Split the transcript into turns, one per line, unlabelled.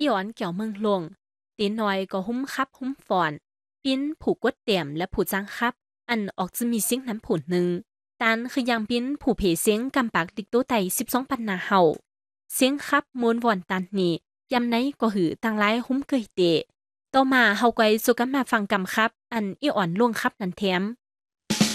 อีออนเกี่ยวเมืองหลวงตีน้อยก็หุ้มคับหุ้มฟอนปิ้นผูกกดเตี่ยมและผูจังคับอันออกจะมีเสียงน้ำผุนหนึ่งตันคือยังปิ้นผูเพเสียงกำปากดิกโตไต12ปันนาเฮาเสียงคับมวนวอนตันนี่ยำไหนก็หือต่างหลายหุ้มเกยเตะต่อมาเฮาก็สุกันมาฟังกำครับอันอีอ่อนล่วงครับนันแถม